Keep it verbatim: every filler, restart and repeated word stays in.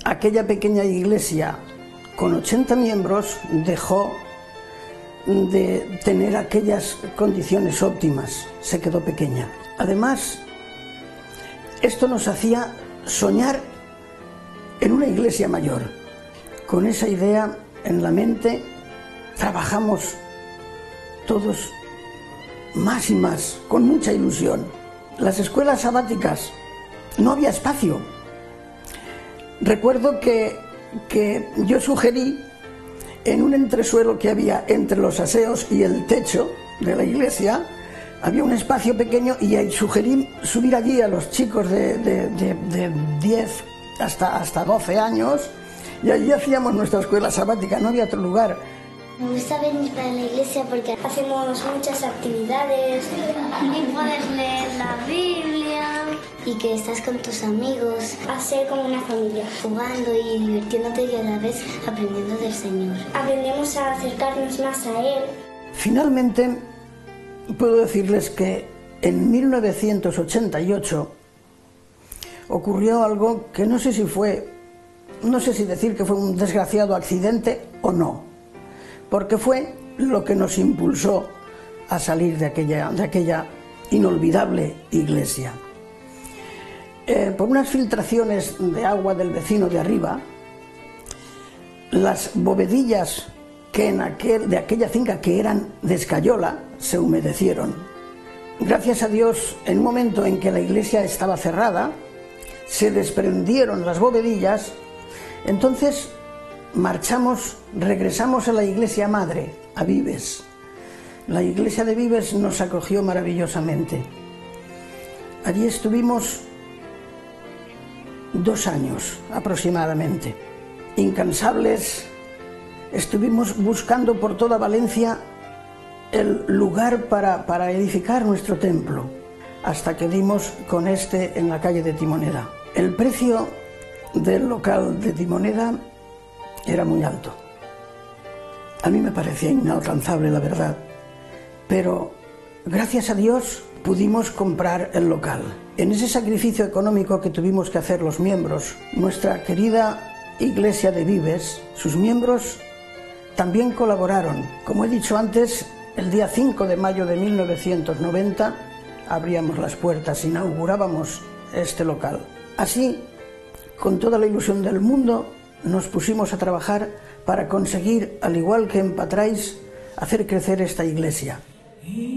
aquella pequeña iglesia con ochenta miembros dejó de tener aquellas condiciones óptimas, se quedó pequeña. Además, esto nos hacía soñar en una iglesia mayor. Con esa idea en la mente, trabajamos todos más y más, con mucha ilusión. Las escuelas sabáticas, no había espacio. Recuerdo que, que yo sugerí, en un entresuelo que había entre los aseos y el techo de la iglesia, había un espacio pequeño y ahí sugerí subir allí a los chicos de, de, de, de diez hasta, hasta doce años, y allí hacíamos nuestra escuela sabática, no había otro lugar. Me gusta venir para la iglesia porque hacemos muchas actividades y puedes leer la Biblia y que estás con tus amigos, hacer como una familia, jugando y divirtiéndote y a la vez aprendiendo del Señor. Aprendemos a acercarnos más a Él. Finalmente, puedo decirles que en mil novecientos ochenta y ocho ocurrió algo que no sé si fue, no sé si decir que fue un desgraciado accidente o no, porque fue lo que nos impulsó a salir de aquella, de aquella inolvidable iglesia. Eh, por unas filtraciones de agua del vecino de arriba, las bovedillas que en aquel, de aquella finca que eran de escayola se humedecieron. Gracias a Dios, en un momento en que la iglesia estaba cerrada, se desprendieron las bovedillas. Entonces marchamos, regresamos a la iglesia madre, a Vives. La iglesia de Vives nos acogió maravillosamente. Allí estuvimos dos años aproximadamente, incansables. Estuvimos buscando por toda Valencia el lugar para, para edificar nuestro templo, hasta que dimos con este en la calle de Timoneda. El precio del local de Timoneda era muy alto. A mí me parecía inalcanzable, la verdad, pero gracias a Dios pudimos comprar el local. En ese sacrificio económico que tuvimos que hacer los miembros, nuestra querida iglesia de Vives, sus miembros también colaboraron. Como he dicho antes, el día cinco de mayo de mil novecientos noventa abríamos las puertas, inaugurábamos este local. Así, con toda la ilusión del mundo, nos pusimos a trabajar para conseguir, al igual que en Patrais, hacer crecer esta iglesia.